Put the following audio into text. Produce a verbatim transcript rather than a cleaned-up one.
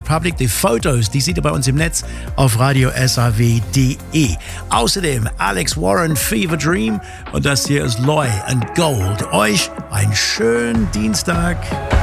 Republic. Die Fotos, die seht ihr bei uns im Netz auf radio s a w punkt de. Außerdem Alex Warren, Fever Dream. Und das hier ist Loy and Gold. Euch einen schönen Dienstag.